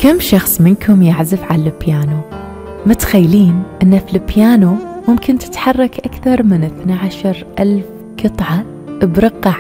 كم شخص منكم يعزف على البيانو؟ متخيلين أن في البيانو ممكن تتحرك أكثر من 12,000 قطعة برقة